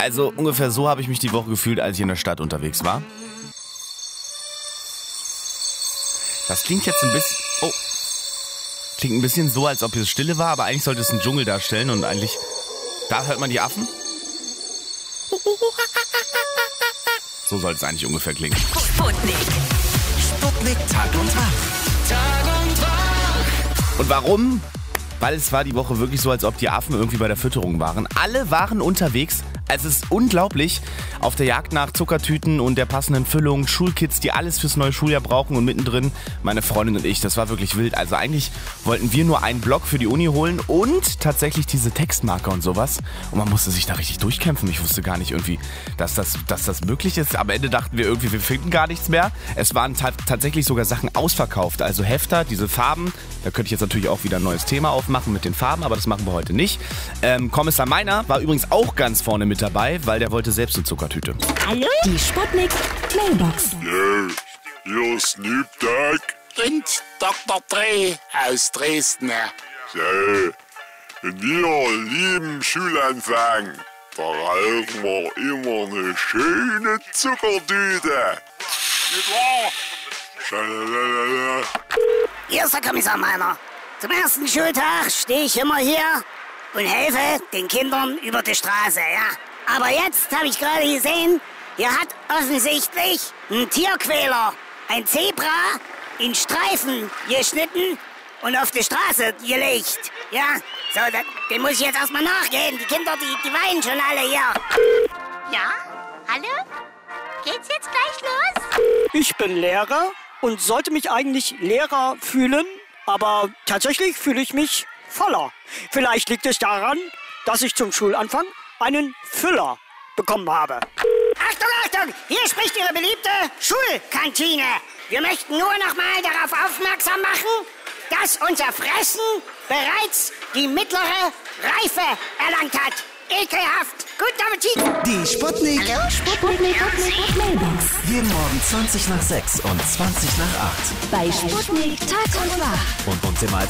Also ungefähr so habe ich mich die Woche gefühlt, als ich in der Stadt unterwegs war. Das klingt jetzt ein bisschen... Oh. Klingt ein bisschen so, als ob es Stille war, aber eigentlich sollte es einen Dschungel darstellen und eigentlich... Da hört man die Affen. So soll es eigentlich ungefähr klingen. Sputnik. Sputnik Tag und Wach. Tag und Wach. Und warum? Weil es war die Woche wirklich so, als ob die Affen irgendwie bei der Fütterung waren. Alle waren unterwegs. Es ist unglaublich, auf der Jagd nach Zuckertüten und der passenden Füllung, Schulkids, die alles fürs neue Schuljahr brauchen und mittendrin meine Freundin und ich, das war wirklich wild. Also eigentlich wollten wir nur einen Block für die Uni holen und tatsächlich diese Textmarker und sowas. Und man musste sich da richtig durchkämpfen. Ich wusste gar nicht irgendwie, dass das möglich ist. Am Ende dachten wir irgendwie, wir finden gar nichts mehr. Es waren tatsächlich sogar Sachen ausverkauft, also Hefter, diese Farben. Da könnte ich jetzt natürlich auch wieder ein neues Thema aufmachen mit den Farben, aber das machen wir heute nicht. Kommissar Meiner war übrigens auch ganz vorne mit dabei, weil der wollte selbst eine Zuckertüte. Hallo? Die Sputnik Mailbox. Hier ist Snoop Dogg Und Dr. Dre aus Dresden. So, in wir lieben Schulanfang, da rauchen wir immer eine schöne Zuckertüte. Nicht wahr? Schalalala. Hier ist der Kommissar Meiner. Zum ersten Schultag stehe ich immer hier und helfe den Kindern über die Straße, ja. Aber jetzt habe ich gerade gesehen, hier hat offensichtlich ein Tierquäler ein Zebra in Streifen geschnitten und auf die Straße gelegt. Ja, so, dem muss ich jetzt erstmal nachgehen. Die Kinder, die weinen schon alle hier. Ja? Hallo? Geht's jetzt gleich los? Ich bin Lehrer und sollte mich eigentlich Lehrer fühlen, aber tatsächlich fühle ich mich voller. Vielleicht liegt es daran, dass ich zum Schulanfang einen Füller bekommen habe. Achtung, Achtung! Hier spricht Ihre beliebte Schulkantine. Wir möchten nur noch mal darauf aufmerksam machen, dass unser Fressen bereits die mittlere Reife erlangt hat. Ekelhaft. Guten Appetit. Die Sputnik. Hallo? Sputnik Mailbox. Jeden Morgen 20 nach 6 und 20 nach 8. Bei Sputnik Tag und Wach. Und uns immer als